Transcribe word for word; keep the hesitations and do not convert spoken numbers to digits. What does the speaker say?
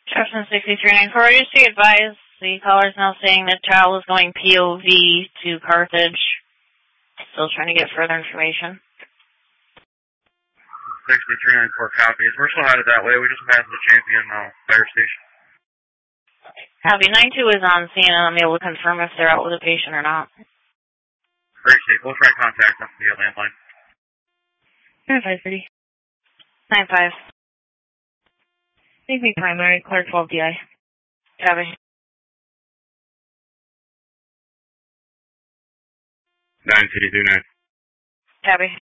Caption sixty-three ninety-four, just to advise, the caller is now saying that child is going P O V to Carthage. Still trying to get further information. sixty-three ninety-four copies. We're still headed that way. We just passed the Champion uh, fire station. Copy. nine two is on scene, and I'm able to confirm if they're out with a patient or not. Very safe. We'll try contact them via landline. nine five thirty. nine five. Make me primary, clear twelve D I. Copy. nine two two nine. Copy.